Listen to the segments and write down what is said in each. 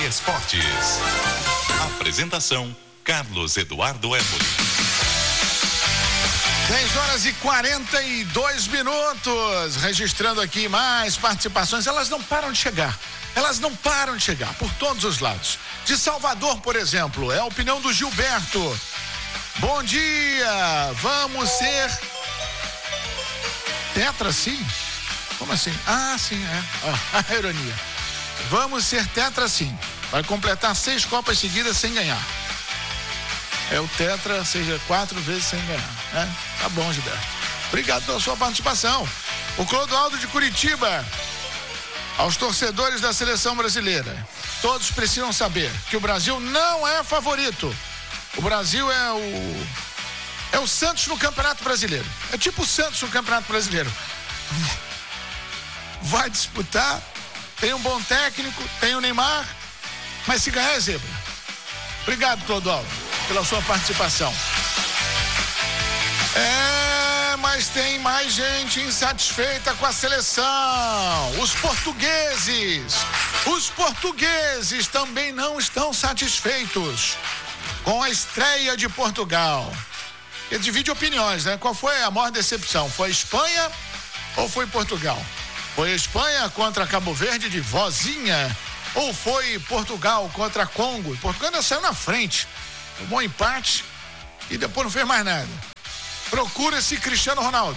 Esportes. Apresentação, Carlos Eduardo Éboli. 10h42, registrando aqui mais participações. Elas não param de chegar. Por todos os lados. De Salvador, por exemplo, é a opinião do Gilberto. Bom dia, vamos ser tetra, sim? Como assim? Ah, sim, a ironia. Vamos ser tetra, sim. Vai completar 6 Copas seguidas sem ganhar. É o tetra, seja 4 vezes sem ganhar, né? Tá bom, Gilberto. Obrigado pela sua participação. O Clodoaldo de Curitiba. Aos torcedores da seleção brasileira, todos precisam saber que o Brasil não é favorito. O Brasil é o Santos no Campeonato Brasileiro. É tipo o Santos no Campeonato Brasileiro. Vai disputar, tem um bom técnico, tem o Neymar, mas se ganhar é zebra. Obrigado, Clodoaldo, pela sua participação. Mas tem mais gente insatisfeita com a seleção. Os portugueses também não estão satisfeitos com a estreia de Portugal. Ele divide opiniões, né? Qual foi a maior decepção? Foi a Espanha ou foi Portugal? Foi a Espanha contra Cabo Verde de vozinha? Ou foi Portugal contra Congo? Portugal ainda saiu na frente. Tomou um empate e depois não fez mais nada. Procura-se Cristiano Ronaldo.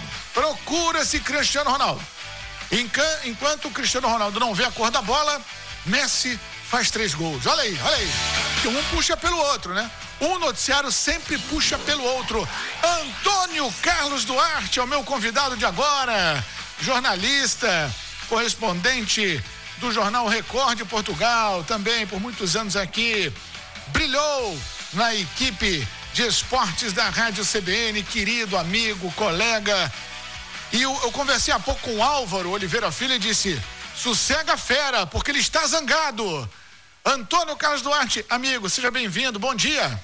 Enquanto o Cristiano Ronaldo não vê a cor da bola, Messi faz 3 gols. Olha aí. Que um puxa pelo outro, né? Um noticiário sempre puxa pelo outro. Antônio Carlos Duarte é o meu convidado de agora. Jornalista, correspondente do jornal Record de Portugal, também por muitos anos aqui. Brilhou na equipe de esportes da Rádio CBN, querido amigo, colega. E eu conversei há pouco com o Álvaro Oliveira Filho e disse: sossega a fera, porque ele está zangado. Antônio Carlos Duarte, amigo, seja bem-vindo, bom dia.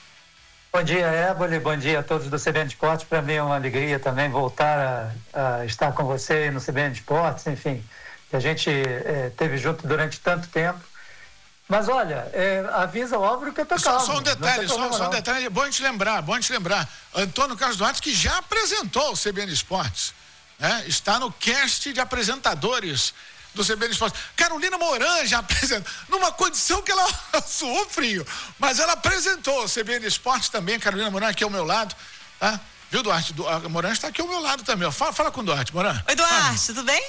Bom dia, Éboli, bom dia a todos do CBN Esportes. Para mim é uma alegria também voltar a estar com você no CBN Esportes, enfim, que a gente esteve junto durante tanto tempo. Mas olha, avisa o Álvaro que eu tô calmo. Só um detalhe, bom te lembrar. Antônio Carlos Duarte, que já apresentou o CBN Esportes, né? Está no cast de apresentadores do CBN Esportes. Carolina Moran já apresentou, numa condição que ela suou frio, mas ela apresentou o CBN Esportes também. Carolina Moran aqui ao meu lado, tá? Viu, Duarte? A Moran está aqui ao meu lado também. Fala com o Duarte, Moran. Oi, Duarte, tudo bem?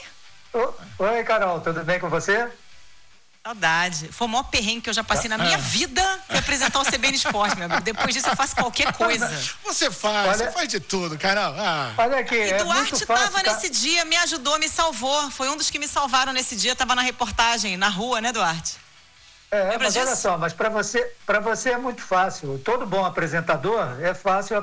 Oi, Carol, tudo bem com você? Saudade. Foi o maior perrengue que eu já passei na minha vida foi apresentar o CBN Esporte, meu amigo. Depois disso eu faço qualquer coisa. Você faz de tudo, Carol. Olha aqui, e Duarte estava nesse dia, me ajudou, me salvou. Foi um dos que me salvaram nesse dia, estava na reportagem, na rua, né, Duarte? Mas olha só, mas para você é muito fácil. Todo bom apresentador é fácil,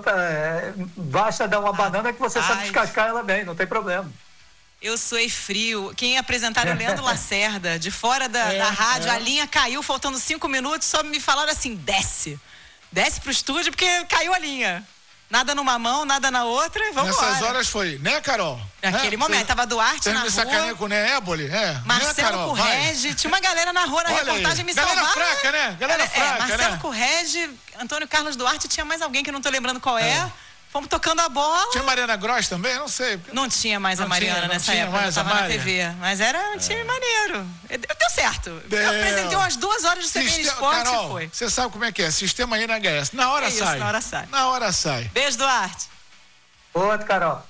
basta dar uma banana que você sabe descascar ela bem, não tem problema. Eu suei frio. Quem ia apresentar é o Leandro Lacerda, de fora da rádio. A linha caiu, faltando 5 minutos, só me falaram assim: desce pro estúdio, porque caiu a linha. Nada numa mão, nada na outra, e vamos embora. Nessas horas foi, né, Carol? Naquele momento, tava Duarte na rua. Sacaneia com o Éboli, Marcelo Correge, tinha uma galera na rua na reportagem me salvar. Galera fraca, né? Marcelo Correge, Antônio Carlos Duarte, tinha mais alguém que eu não tô lembrando qual é. Fomos tocando a bola. Tinha Mariana Gross também? Não sei. Não tinha mais a Mariana nessa época, eu tava na TV. Mas era um time maneiro. Deu certo. Eu apresentei umas 2 horas de CBN Esporte e foi. Você sabe como é que é? Sistema INHS. Na hora sai. Na hora sai. Beijo, Duarte. Outro, Carol.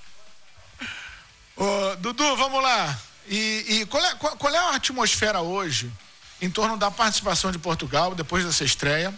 Dudu, vamos lá. E qual é a atmosfera hoje em torno da participação de Portugal depois dessa estreia?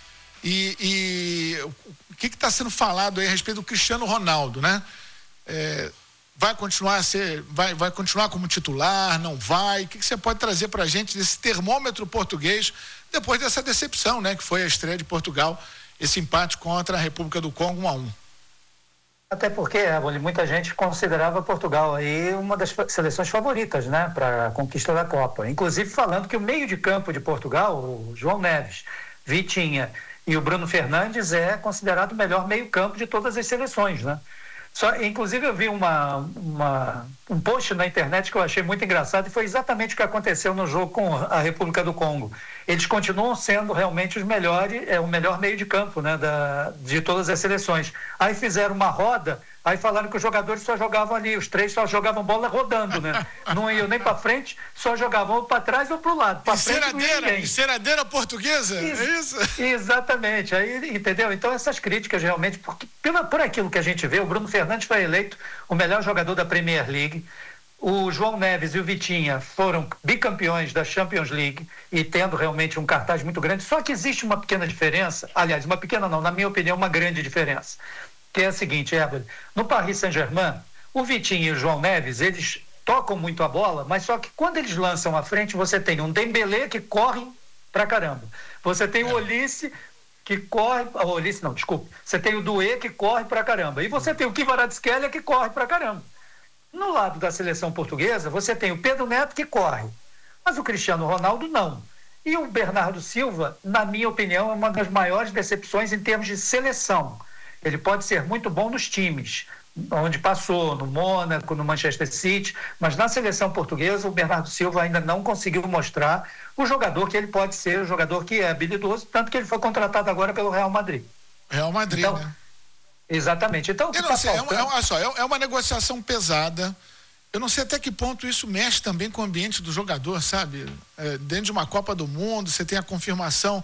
E o que está sendo falado aí a respeito do Cristiano Ronaldo, né? Vai continuar como titular, não vai? O que você pode trazer para a gente desse termômetro português depois dessa decepção, né? Que foi a estreia de Portugal, esse empate contra a República do Congo 1-1. Até porque, muita gente considerava Portugal aí uma das seleções favoritas, né? Para a conquista da Copa. Inclusive falando que o meio de campo de Portugal, o João Neves, Vitinha e o Bruno Fernandes é considerado o melhor meio-campo de todas as seleções, né? Inclusive eu vi um post na internet que eu achei muito engraçado e foi exatamente o que aconteceu no jogo com a República do Congo. Eles continuam sendo realmente os melhores, o melhor meio de campo, né, de todas as seleções. Aí fizeram uma roda, aí falaram que os jogadores só jogavam ali, os 3 só jogavam bola rodando, né? Não iam nem para frente, só jogavam ou para trás ou para o lado. Enceradeira portuguesa? É isso? Exatamente. Aí, entendeu? Então essas críticas realmente, porque por aquilo que a gente vê, o Bruno Fernandes foi eleito o melhor jogador da Premier League. O João Neves e o Vitinha foram bicampeões da Champions League e tendo realmente um cartaz muito grande. Só que existe uma pequena diferença, aliás, uma pequena não, na minha opinião, uma grande diferença, que é a seguinte, Érbole, no Paris Saint-Germain, o Vitinha e o João Neves, eles tocam muito a bola, mas só que quando eles lançam à frente, você tem um Dembélé que corre pra caramba. Você tem o Olise que corre... Você tem o Doué que corre pra caramba. E você tem o Kvaratskhelia que corre pra caramba. No lado da seleção portuguesa, você tem o Pedro Neto que corre, mas o Cristiano Ronaldo não. E o Bernardo Silva, na minha opinião, é uma das maiores decepções em termos de seleção. Ele pode ser muito bom nos times, onde passou, no Mônaco, no Manchester City, mas na seleção portuguesa o Bernardo Silva ainda não conseguiu mostrar o jogador que ele pode ser, o jogador que é habilidoso, tanto que ele foi contratado agora pelo Real Madrid. Real Madrid, então, né? Exatamente. Então, eu não sei, olha só, é uma negociação pesada. Eu não sei até que ponto isso mexe também com o ambiente do jogador, sabe? Dentro de uma Copa do Mundo, você tem a confirmação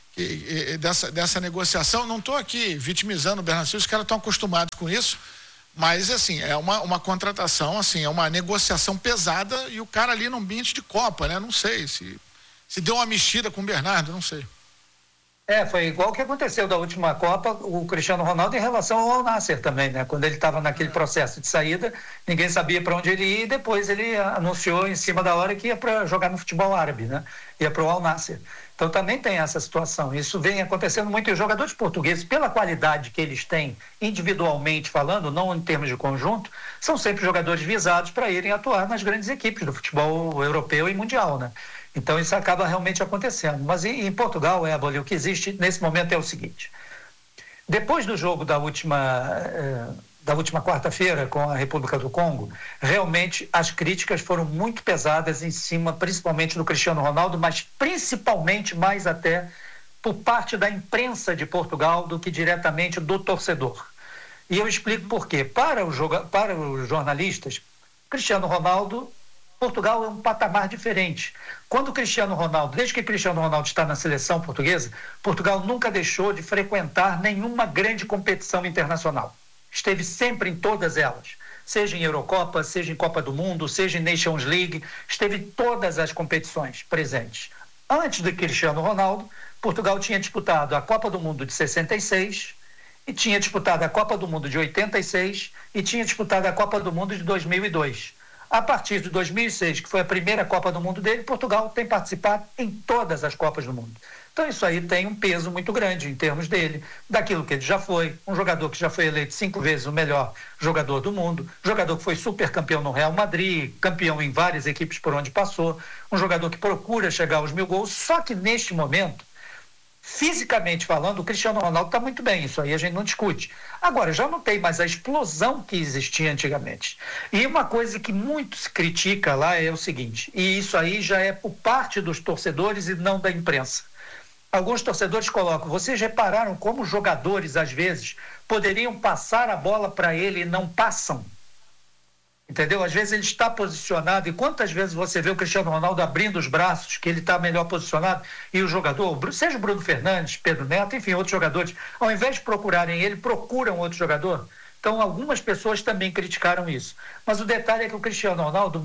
dessa negociação. Não estou aqui vitimizando o Bernardo Silva, os caras estão acostumados com isso, mas assim, é uma contratação, assim, é uma negociação pesada e o cara ali no ambiente de Copa, né? Não sei se deu uma mexida com o Bernardo, não sei. Foi igual o que aconteceu da última Copa, o Cristiano Ronaldo em relação ao Al Nassr também, né? Quando ele estava naquele processo de saída, ninguém sabia para onde ele ia e depois ele anunciou em cima da hora que ia para jogar no futebol árabe, né? Ia para o Al Nassr. Então também tem essa situação. Isso vem acontecendo muito. E os jogadores portugueses, pela qualidade que eles têm individualmente falando, não em termos de conjunto, são sempre jogadores visados para irem atuar nas grandes equipes do futebol europeu e mundial, né? Então isso acaba realmente acontecendo. Mas em Portugal, Érbole, o que existe nesse momento é o seguinte: depois do jogo da última quarta-feira com a República do Congo, realmente as críticas foram muito pesadas em cima, principalmente do Cristiano Ronaldo, mas principalmente mais até por parte da imprensa de Portugal do que diretamente do torcedor. E eu explico por quê. Para os jornalistas, Cristiano Ronaldo, Portugal é um patamar diferente. Desde que Cristiano Ronaldo está na seleção portuguesa, Portugal nunca deixou de frequentar nenhuma grande competição internacional. Esteve sempre em todas elas, seja em Eurocopa, seja em Copa do Mundo, seja em Nations League, esteve em todas as competições presentes. Antes do Cristiano Ronaldo, Portugal tinha disputado a Copa do Mundo de 66, e tinha disputado a Copa do Mundo de 86 e tinha disputado a Copa do Mundo de 2002. A partir de 2006, que foi a primeira Copa do Mundo dele, Portugal tem participado em todas as Copas do Mundo. Então isso aí tem um peso muito grande em termos dele, daquilo que ele já foi, um jogador que já foi eleito 5 vezes o melhor jogador do mundo, jogador que foi super campeão no Real Madrid, campeão em várias equipes por onde passou, um jogador que procura chegar aos 1000 gols, só que neste momento, fisicamente falando, o Cristiano Ronaldo está muito bem, isso aí a gente não discute. Agora, já não tem mais a explosão que existia antigamente. E uma coisa que muito se critica lá é o seguinte, e isso aí já é por parte dos torcedores e não da imprensa. Alguns torcedores colocam, vocês repararam como os jogadores, às vezes, poderiam passar a bola para ele e não passam? Entendeu? Às vezes ele está posicionado, e quantas vezes você vê o Cristiano Ronaldo abrindo os braços, que ele está melhor posicionado, e o jogador, seja o Bruno Fernandes, Pedro Neto, enfim, outros jogadores, ao invés de procurarem ele, procuram outro jogador. Então, algumas pessoas também criticaram isso. Mas o detalhe é que o Cristiano Ronaldo,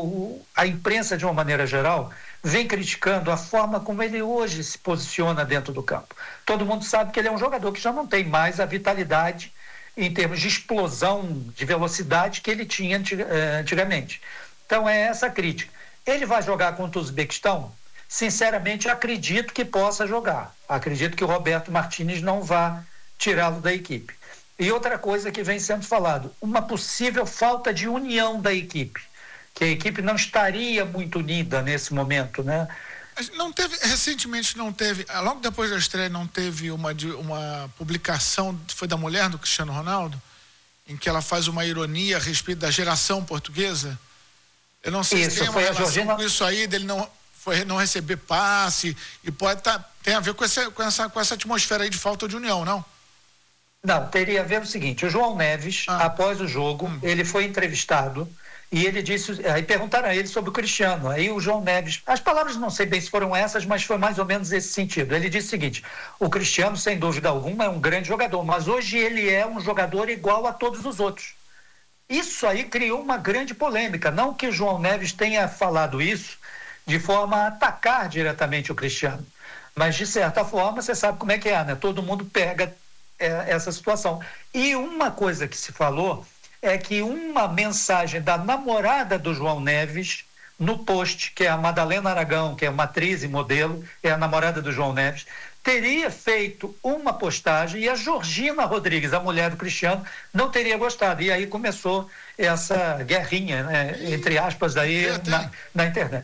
a imprensa, de uma maneira geral, vem criticando a forma como ele hoje se posiciona dentro do campo. Todo mundo sabe que ele é um jogador que já não tem mais a vitalidade em termos de explosão, de velocidade que ele tinha antigamente. Então é essa a crítica. Ele vai jogar contra o Uzbequistão? Sinceramente, acredito que possa jogar. Acredito que o Roberto Martínez não vá tirá-lo da equipe. E outra coisa que vem sendo falado, uma possível falta de união da equipe, que a equipe não estaria muito unida nesse momento, né? Recentemente não teve, logo depois da estreia não teve uma publicação, foi da mulher do Cristiano Ronaldo, em que ela faz uma ironia a respeito da geração portuguesa? Eu não sei se tem uma relação com isso aí, dele não receber passe, e tem a ver com essa atmosfera aí de falta de união, não? Não, teria a ver o seguinte, o João Neves, após o jogo, ele foi entrevistado e ele disse, aí perguntaram a ele sobre o Cristiano, aí o João Neves, as palavras não sei bem se foram essas, mas foi mais ou menos esse sentido. Ele disse o seguinte, o Cristiano, sem dúvida alguma, é um grande jogador, mas hoje ele é um jogador igual a todos os outros. Isso aí criou uma grande polêmica, não que o João Neves tenha falado isso de forma a atacar diretamente o Cristiano, mas de certa forma, você sabe como é que é, né? Todo mundo pega essa situação. E uma coisa que se falou é que uma mensagem da namorada do João Neves no post, que é a Madalena Aragão, que é uma atriz e modelo, é a namorada do João Neves, teria feito uma postagem e a Georgina Rodrigues, a mulher do Cristiano, não teria gostado. E aí começou essa guerrinha, né, entre aspas, aí na internet.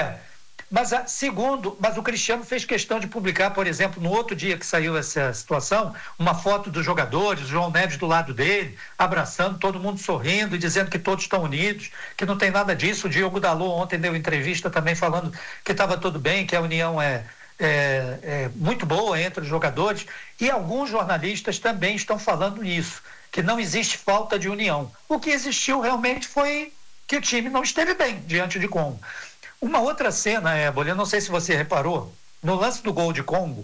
Mas o Cristiano fez questão de publicar, por exemplo, no outro dia que saiu essa situação, uma foto dos jogadores, o João Neves do lado dele, abraçando, todo mundo sorrindo e dizendo que todos estão unidos, que não tem nada disso. O Diogo Dalot ontem deu entrevista também falando que estava tudo bem, que a união é muito boa entre os jogadores, e alguns jornalistas também estão falando isso, que não existe falta de união. O que existiu realmente foi que o time não esteve bem diante de Congo. Uma outra cena, Éboli, eu não sei se você reparou, no lance do gol de Congo,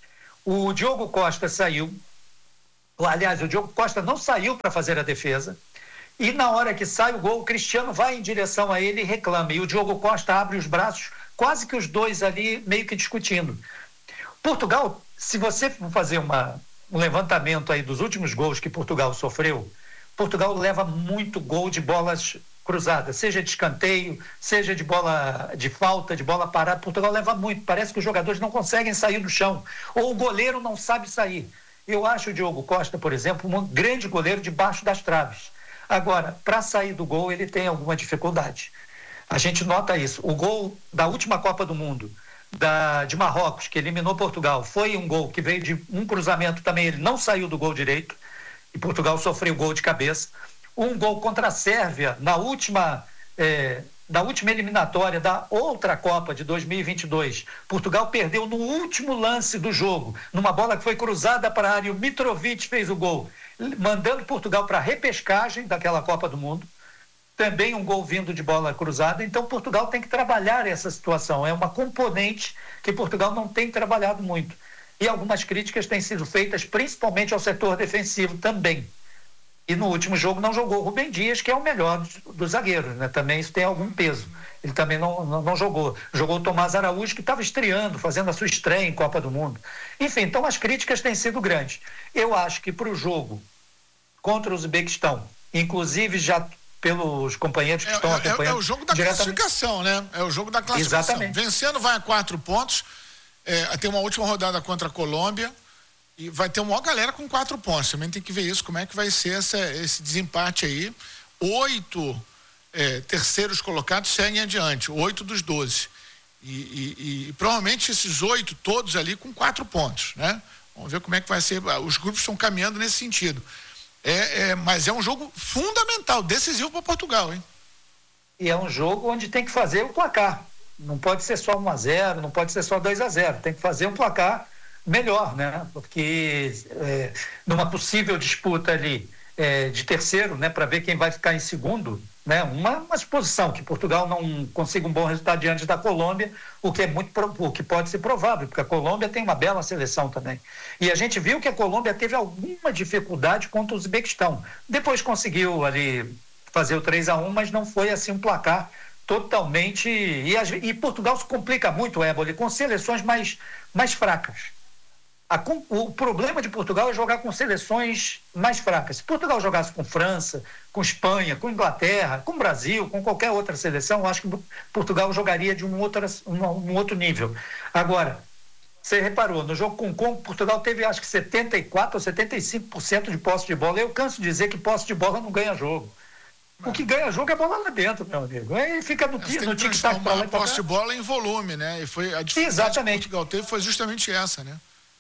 o Diogo Costa saiu, aliás, o Diogo Costa não saiu para fazer a defesa, e na hora que sai o gol, o Cristiano vai em direção a ele e reclama, e o Diogo Costa abre os braços, quase que os dois ali meio que discutindo. Portugal, se você for fazer um levantamento aí dos últimos gols que Portugal sofreu, Portugal leva muito gol de bolas cruzadas, seja de escanteio, seja de bola de falta, de bola parada. Portugal leva muito, parece que os jogadores não conseguem sair do chão, ou o goleiro não sabe sair. Eu acho o Diogo Costa, por exemplo, um grande goleiro debaixo das traves. Agora, para sair do gol, ele tem alguma dificuldade. A gente nota isso. O gol da última Copa do Mundo, de Marrocos, que eliminou Portugal, foi um gol que veio de um cruzamento também, ele não saiu do gol direito, e Portugal sofreu gol de cabeça. Um gol contra a Sérvia na última eliminatória da outra Copa de 2022. Portugal perdeu no último lance do jogo, numa bola que foi cruzada para a área, e o Mitrovic fez o gol, mandando Portugal para a repescagem daquela Copa do Mundo. Também um gol vindo de bola cruzada. Então Portugal tem que trabalhar essa situação, é uma componente que Portugal não tem trabalhado muito, e algumas críticas têm sido feitas principalmente ao setor defensivo também. E no último jogo não jogou o Rubem Dias, que é o melhor dos zagueiros, né? Também isso tem algum peso. Ele também não jogou. Jogou o Tomás Araújo, que estava estreando, fazendo a sua estreia em Copa do Mundo. Enfim, então as críticas têm sido grandes. Eu acho que para o jogo contra o Uzbequistão, inclusive já pelos companheiros que estão acompanhando... É o jogo da classificação, né? É o jogo da classificação. Exatamente. Vencendo vai a 4 pontos, tem uma última rodada contra a Colômbia, e vai ter uma galera com 4 pontos. Também tem que ver isso, como é que vai ser esse desempate aí. 8 terceiros colocados seguem adiante, 8 dos 12. E provavelmente esses 8 todos ali com 4 pontos, né? Vamos ver como é que vai ser. Os grupos estão caminhando nesse sentido. Mas é um jogo fundamental, decisivo para Portugal, hein? E é um jogo onde tem que fazer o placar. Não pode ser só 1-0, não pode ser só 2-0. Tem que fazer um placar melhor, né? Porque numa possível disputa ali de terceiro, né, para ver quem vai ficar em segundo, né, uma exposição que Portugal não consiga um bom resultado diante da Colômbia, o que pode ser provável, porque a Colômbia tem uma bela seleção também. E a gente viu que a Colômbia teve alguma dificuldade contra o Uzbequistão. Depois conseguiu ali fazer o 3-1, mas não foi assim um placar totalmente... E Portugal se complica muito, Éboli, com seleções mais fracas. O problema de Portugal é jogar com seleções mais fracas. Se Portugal jogasse com França, com Espanha, com Inglaterra, com Brasil, com qualquer outra seleção, eu acho que Portugal jogaria de um outro nível. Agora, você reparou, no jogo com o Congo, Portugal teve acho que 74% ou 75% de posse de bola. Eu canso de dizer que posse de bola não ganha jogo. O que ganha jogo é bola lá dentro, meu amigo. Aí fica no tic-tac para lá e posse de bola em volume, né? E foi a dificuldade que Portugal teve foi justamente essa, né?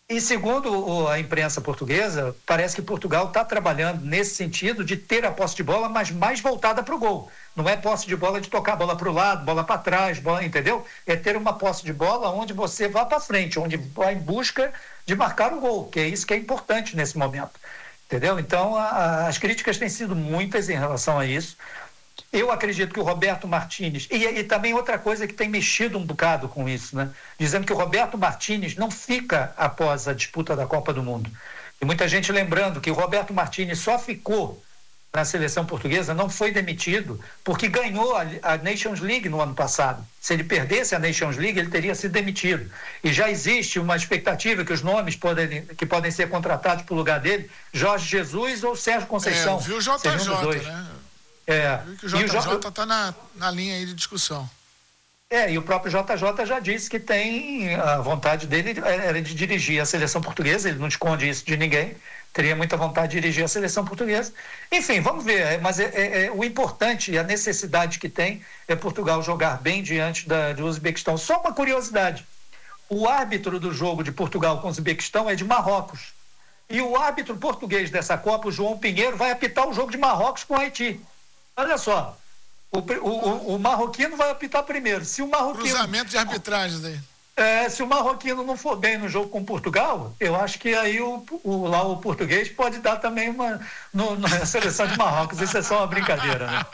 E segundo a imprensa portuguesa, parece que Portugal está trabalhando nesse sentido de ter a posse de bola, mas mais voltada para o gol. Não é posse de bola de tocar bola para o lado, bola para trás, bola, entendeu? É ter uma posse de bola onde você vá para frente, onde vai em busca de marcar o gol, que é isso que é importante nesse momento. Entendeu? Então, as críticas têm sido muitas em relação a isso. Eu acredito que o Roberto Martínez, e também outra coisa que tem mexido um bocado com isso, né? Dizendo que o Roberto Martínez não fica após a disputa da Copa do Mundo. E muita gente lembrando que o Roberto Martínez só ficou na seleção portuguesa, não foi demitido, porque ganhou a Nations League no ano passado. Se ele perdesse a Nations League, ele teria sido demitido. E já existe uma expectativa que os nomes que podem ser contratados para o lugar dele, Jorge Jesus ou Sérgio Conceição. Viu o JJ, né? Que o JJ está na linha aí de discussão. E o próprio JJ já disse que tem a vontade dele era de dirigir a seleção portuguesa, ele não esconde isso de ninguém, teria muita vontade de dirigir a seleção portuguesa. Enfim, vamos ver, mas o importante e a necessidade que tem é Portugal jogar bem diante do Uzbequistão. Só uma curiosidade, o árbitro do jogo de Portugal com o Uzbequistão é de Marrocos, e o árbitro português dessa Copa, o João Pinheiro, vai apitar o jogo de Marrocos com o Haiti. Olha só, o marroquino vai apitar primeiro. Se o marroquino... Cruzamento de arbitragens aí. Se o marroquino não for bem no jogo com Portugal, eu acho que aí o português pode dar também na seleção de Marrocos. Isso é só uma brincadeira, né?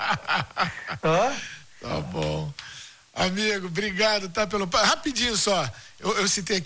Tá bom. Amigo, obrigado, tá? Rapidinho só. Eu citei aqui